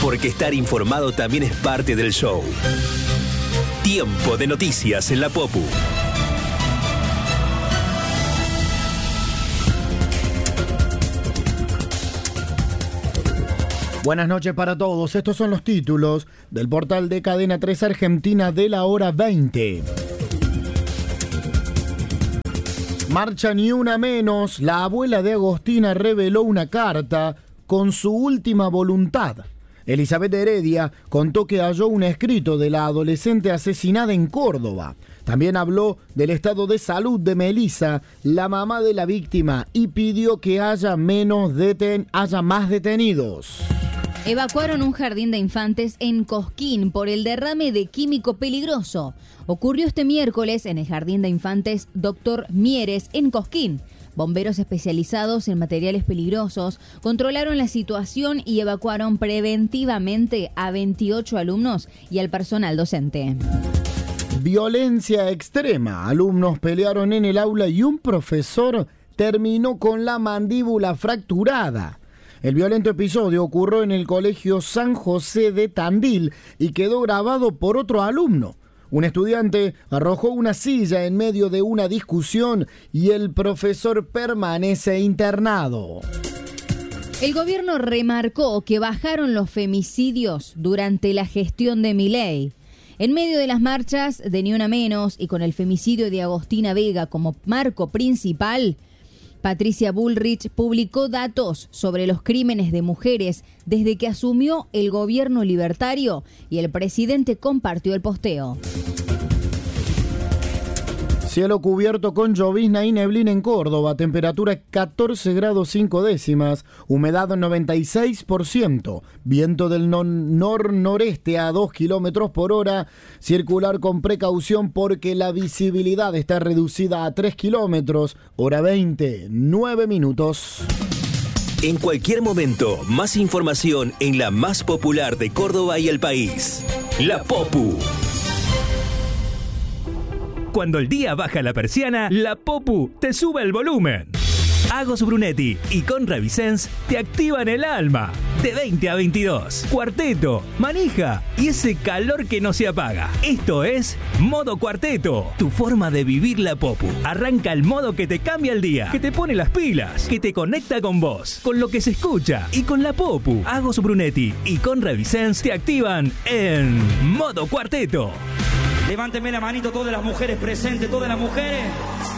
porque estar informado también es parte del show. Tiempo de noticias en la Popu. Buenas noches para todos. Estos son los títulos del portal de Cadena 3 Argentina de la hora 20. Marcha Ni Una Menos. La abuela de Agostina reveló una carta con su última voluntad. Elizabeth Heredia contó que halló un escrito de la adolescente asesinada en Córdoba. También habló del estado de salud de Melissa, la mamá de la víctima, y pidió que haya más detenidos. Evacuaron un jardín de infantes en Cosquín por el derrame de químico peligroso. Ocurrió este miércoles en el jardín de infantes Dr. Mieres en Cosquín. Bomberos especializados en materiales peligrosos controlaron la situación y evacuaron preventivamente a 28 alumnos y al personal docente. Violencia extrema. Alumnos pelearon en el aula y un profesor terminó con la mandíbula fracturada. El violento episodio ocurrió en el colegio San José de Tandil y quedó grabado por otro alumno. Un estudiante arrojó una silla en medio de una discusión y el profesor permanece internado. El gobierno remarcó que bajaron los femicidios durante la gestión de Milei. En medio de las marchas de Ni Una Menos y con el femicidio de Agostina Vega como marco principal, Patricia Bullrich publicó datos sobre los crímenes de mujeres desde que asumió el gobierno libertario y el presidente compartió el posteo. Cielo cubierto con llovizna y neblina en Córdoba, temperatura 14 grados 5 décimas, humedad 96%, viento del nor-noreste a 2 kilómetros por hora, circular con precaución porque la visibilidad está reducida a 3 kilómetros, hora 20, 9 minutos. En cualquier momento, más información en la más popular de Córdoba y el país. La Popu. Cuando el día baja la persiana, la Popu te sube el volumen. Agos Brunetti y Conra Vicens te activan el alma. De 20 a 22. Cuarteto, manija y ese calor que no se apaga. Esto es Modo Cuarteto, tu forma de vivir la Popu. Arranca el modo que te cambia el día, que te pone las pilas, que te conecta con vos, con lo que se escucha y con la Popu. Agos Brunetti y Conra Vicens te activan en Modo Cuarteto. Levánteme la manito todas las mujeres presentes, todas las mujeres.